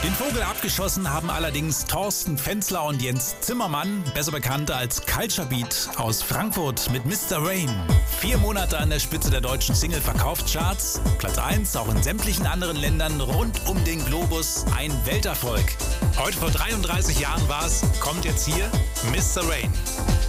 Den Vogel abgeschossen haben allerdings Thorsten Fenzler und Jens Zimmermann, besser bekannt als Culture Beat aus Frankfurt mit Mr. Rain. 4 Monate an der Spitze der deutschen Single-Verkaufscharts, Platz 1 auch in sämtlichen anderen Ländern rund um den Globus, ein Welterfolg. Heute vor 33 Jahren war's, kommt jetzt hier Mr. Rain.